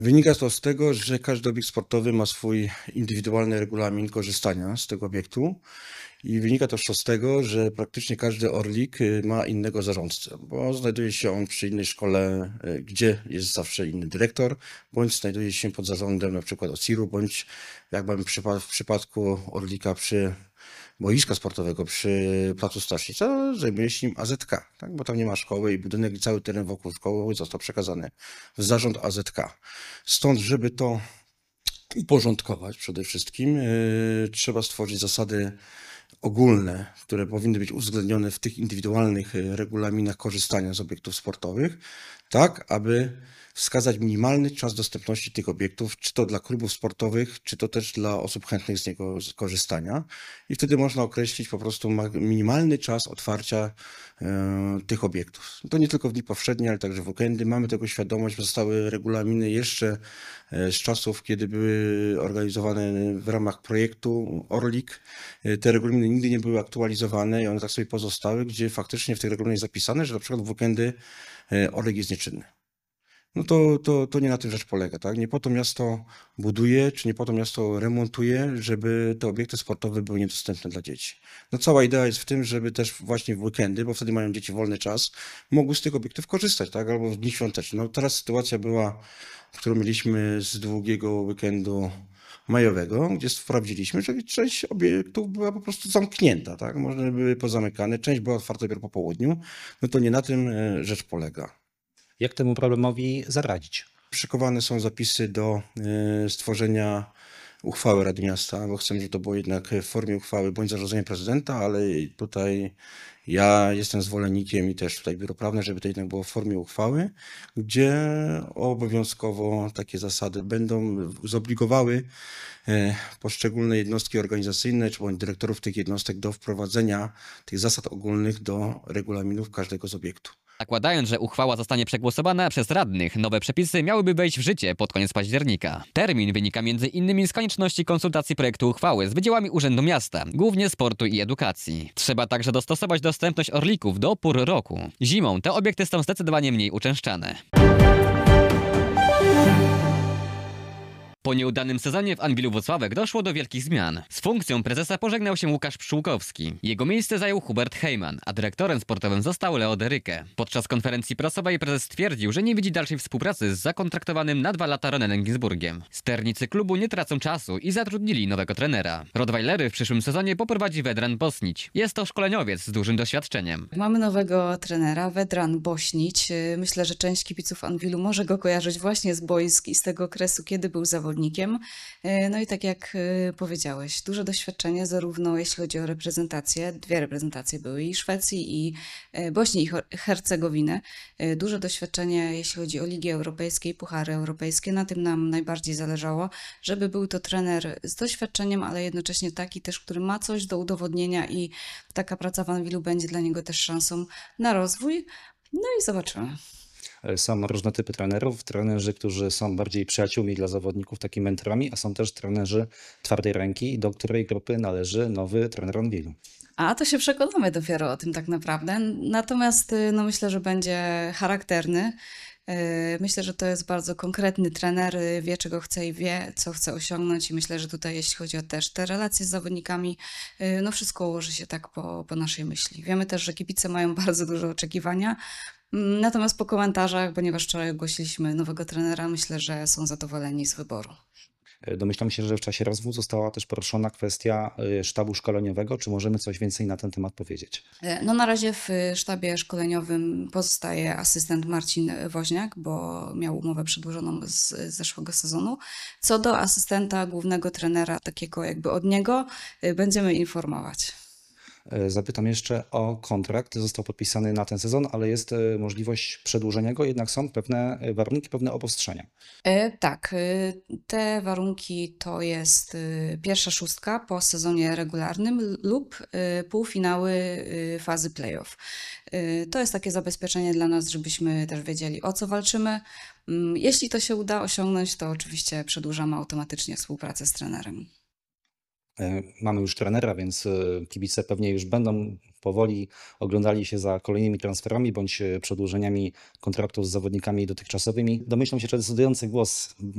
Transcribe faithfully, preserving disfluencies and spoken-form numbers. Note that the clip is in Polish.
Wynika to z tego, że każdy obiekt sportowy ma swój indywidualny regulamin korzystania z tego obiektu i wynika to też z tego, że praktycznie każdy Orlik y, ma innego zarządcę, bo znajduje się on przy innej szkole, y, gdzie jest zawsze inny dyrektor, bądź znajduje się pod zarządem na przykład OSIR-u, bądź jak mamy przypa- w przypadku Orlika przy boiska sportowego przy placu Stasznica, zajmuje się nim A Z K, tak? Bo tam nie ma szkoły i budynek i cały teren wokół szkoły został przekazany w zarząd A Z K. Stąd, żeby to uporządkować przede wszystkim, yy, trzeba stworzyć zasady ogólne, które powinny być uwzględnione w tych indywidualnych y, regulaminach korzystania z obiektów sportowych, tak aby wskazać minimalny czas dostępności tych obiektów, czy to dla klubów sportowych, czy to też dla osób chętnych z niego korzystania. I wtedy można określić po prostu minimalny czas otwarcia y, tych obiektów. To nie tylko w dni powszednie, ale także w weekendy. Mamy tego świadomość, że zostały regulaminy jeszcze y, z czasów, kiedy były organizowane w ramach projektu Orlik. Y, Te regulaminy nigdy nie były aktualizowane i one tak sobie pozostały, gdzie faktycznie w tych regulaminach jest zapisane, że na przykład w weekendy y, Orlik jest nieczynny. No to, to, to nie na tym rzecz polega, tak? Nie po to miasto buduje, czy nie po to miasto remontuje, żeby te obiekty sportowe były niedostępne dla dzieci. No cała idea jest w tym, żeby też właśnie w weekendy, bo wtedy mają dzieci wolny czas, mogły z tych obiektów korzystać, tak? Albo w dni świąteczne. No teraz sytuacja była, którą mieliśmy z długiego weekendu majowego, gdzie sprawdziliśmy, że część obiektów była po prostu zamknięta, tak? Może były pozamykane, część była otwarta dopiero po południu. No to nie na tym e, rzecz polega. Jak temu problemowi zaradzić? Szykowane są zapisy do y, stworzenia uchwały Rady Miasta, bo chcemy, żeby to było jednak w formie uchwały bądź zarządzenia prezydenta, ale tutaj ja jestem zwolennikiem i też tutaj biuro prawne, żeby to jednak było w formie uchwały, gdzie obowiązkowo takie zasady będą zobligowały y, poszczególne jednostki organizacyjne czy bądź dyrektorów tych jednostek do wprowadzenia tych zasad ogólnych do regulaminów każdego z obiektów. Zakładając, że uchwała zostanie przegłosowana przez radnych, nowe przepisy miałyby wejść w życie pod koniec października. Termin wynika między innymi z konieczności konsultacji projektu uchwały z wydziałami Urzędu Miasta, głównie sportu i edukacji. Trzeba także dostosować dostępność Orlików do pór roku. Zimą te obiekty są zdecydowanie mniej uczęszczane. Po nieudanym sezonie w Anwilu Włocławek doszło do wielkich zmian. Z funkcją prezesa pożegnał się Łukasz Pszczółkowski. Jego miejsce zajął Hubert Heyman, a dyrektorem sportowym został Leo Deryke. Podczas konferencji prasowej prezes stwierdził, że nie widzi dalszej współpracy z zakontraktowanym na dwa lata Ronenem Ginsburgiem. Sternicy klubu nie tracą czasu i zatrudnili nowego trenera. Rottweilery w przyszłym sezonie poprowadzi Vedran Bosnić. Jest to szkoleniowiec z dużym doświadczeniem. Mamy nowego trenera, Vedran Bosnić. Myślę, że część kibiców Anwilu może go kojarzyć właśnie z boisk i z tego okresu, kiedy był zawodnikiem. No i tak jak powiedziałeś, duże doświadczenie zarówno jeśli chodzi o reprezentację, dwie reprezentacje były i Szwecji i Bośni i Hercegowiny. Duże doświadczenie jeśli chodzi o Ligi Europejskie i Puchary Europejskie. Na tym nam najbardziej zależało, żeby był to trener z doświadczeniem, ale jednocześnie taki też, który ma coś do udowodnienia i taka praca w Anwilu będzie dla niego też szansą na rozwój. No i zobaczymy. Są różne typy trenerów. Trenerzy, którzy są bardziej przyjaciółmi dla zawodników, takimi mentorami, a są też trenerzy twardej ręki, do której grupy należy nowy trener Anwilu. A to się przekonamy dopiero o tym tak naprawdę. Natomiast no, myślę, że będzie charakterny. Myślę, że to jest bardzo konkretny trener, wie czego chce i wie, co chce osiągnąć i myślę, że tutaj jeśli chodzi o też te relacje z zawodnikami, no wszystko ułoży się tak po, po naszej myśli. Wiemy też, że kibice mają bardzo duże oczekiwania, natomiast po komentarzach, ponieważ wczoraj ogłosiliśmy nowego trenera, myślę, że są zadowoleni z wyboru. Domyślam się, że w czasie rozwoju została też poruszona kwestia sztabu szkoleniowego. Czy możemy coś więcej na ten temat powiedzieć? No na razie w sztabie szkoleniowym pozostaje asystent Marcin Woźniak, bo miał umowę przedłużoną z zeszłego sezonu. Co do asystenta głównego trenera, takiego jakby od niego, będziemy informować. Zapytam jeszcze o kontrakt. Został podpisany na ten sezon, ale jest możliwość przedłużenia go, jednak są pewne warunki, pewne obostrzenia. E, tak, te warunki to jest pierwsza szóstka po sezonie regularnym lub półfinały fazy playoff. To jest takie zabezpieczenie dla nas, żebyśmy też wiedzieli, o co walczymy. Jeśli to się uda osiągnąć, to oczywiście przedłużamy automatycznie współpracę z trenerem. E, Mamy już trenera, więc e, kibice pewnie już będą powoli oglądali się za kolejnymi transferami bądź e, przedłużeniami kontraktów z zawodnikami dotychczasowymi. Domyślam się, że decydujący głos